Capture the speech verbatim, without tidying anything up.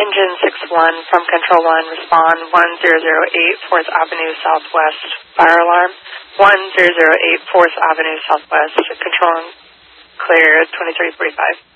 Engine six one from Control one, respond one zero zero eight fourth Avenue Southwest, fire alarm. one zero zero eight fourth Avenue Southwest, control clear twenty-three forty-five.